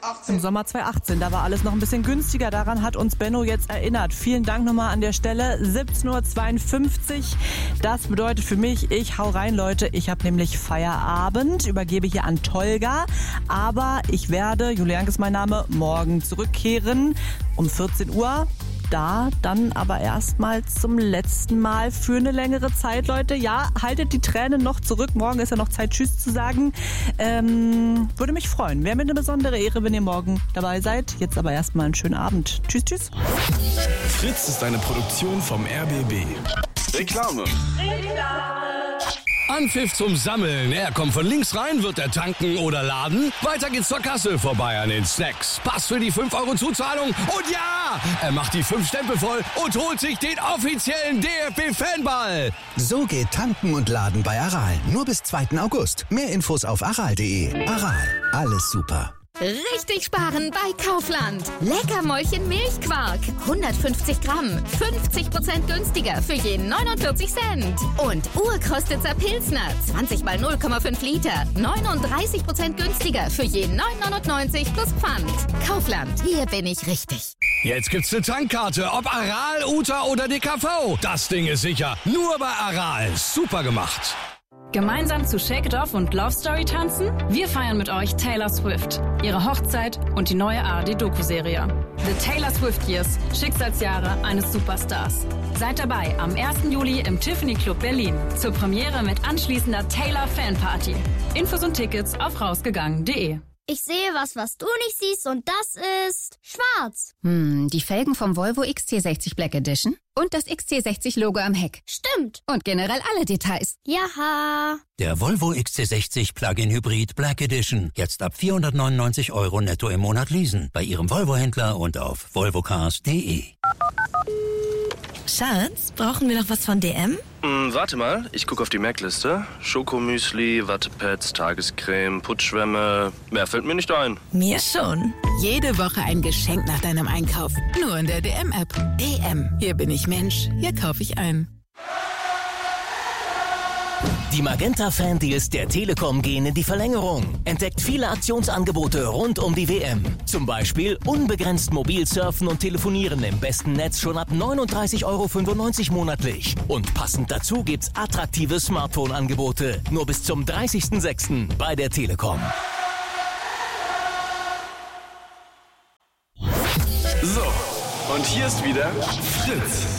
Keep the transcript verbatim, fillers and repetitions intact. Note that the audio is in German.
Im Sommer zweitausendachtzehn, da war alles noch ein bisschen günstiger. Daran hat uns Benno jetzt erinnert. Vielen Dank nochmal an der Stelle. siebzehn Uhr zweiundfünfzig. Das bedeutet für mich, ich hau rein, Leute. Ich habe nämlich Feierabend, übergebe hier an Tolga. Aber ich werde, Julianke ist mein Name, morgen zurückkehren um vierzehn Uhr. Da dann aber erstmal zum letzten Mal für eine längere Zeit, Leute. Ja, haltet die Tränen noch zurück. Morgen ist ja noch Zeit, Tschüss zu sagen. Ähm, würde mich freuen. Wäre mir eine besondere Ehre, wenn ihr morgen dabei seid. Jetzt aber erstmal einen schönen Abend. Tschüss, tschüss. Fritz ist eine Produktion vom R B B. Reklame. Anpfiff zum Sammeln. Er kommt von links rein, wird er tanken oder laden. Weiter geht's zur Kasse, vorbei an den Snacks. Pass für die fünf Euro Zuzahlung. Und ja, er macht die fünf Stempel voll und holt sich den offiziellen D F B-Fanball. So geht tanken und laden bei Aral. Nur bis zweiten August. Mehr Infos auf aral punkt de. Aral, alles super. Richtig sparen bei Kaufland. Leckermäulchen Milchquark. hundertfünfzig Gramm. fünfzig Prozent günstiger für jeden neunundvierzig Cent. Und Urkostitzer Pilsner. zwanzig mal null Komma fünf Liter. neununddreißig Prozent günstiger für jeden neun neunundneunzig plus Pfand. Kaufland. Hier bin ich richtig. Jetzt gibt's eine Tankkarte. Ob Aral, Uta oder D K V. Das Ding ist sicher. Nur bei Aral. Super gemacht. Gemeinsam zu Shake It Off und Love Story tanzen? Wir feiern mit euch Taylor Swift, ihre Hochzeit und die neue A R D-Doku-Serie. The Taylor Swift Years, Schicksalsjahre eines Superstars. Seid dabei am ersten Juli im Tiffany Club Berlin zur Premiere mit anschließender Taylor Fanparty. Infos und Tickets auf rausgegangen punkt de. Ich sehe was, was du nicht siehst, und das ist schwarz. Hm, die Felgen vom Volvo X C sechzig Black Edition und das X C sechzig Logo am Heck. Stimmt. Und generell alle Details. Jaha. Der Volvo X C sechzig Plug-in Hybrid Black Edition. Jetzt ab vierhundertneunundneunzig Euro netto im Monat leasen. Bei Ihrem Volvo-Händler und auf volvocars punkt de. Schatz, brauchen wir noch was von D M? Mm, warte mal, ich gucke auf die Merkliste. Schokomüsli, Wattepads, Tagescreme, Putzschwämme. Mehr fällt mir nicht ein. Mir schon. Jede Woche ein Geschenk nach deinem Einkauf. Nur in der D M-App. D M. Hier bin ich Mensch. Hier kaufe ich ein. Die Magenta-Fan-Deals der Telekom gehen in die Verlängerung. Entdeckt viele Aktionsangebote rund um die W M. Zum Beispiel unbegrenzt mobil surfen und telefonieren im besten Netz schon ab neununddreißig Euro fünfundneunzig monatlich. Und passend dazu gibt's attraktive Smartphone-Angebote. Nur bis zum dreißigsten sechsten bei der Telekom. So, und hier ist wieder Fritz.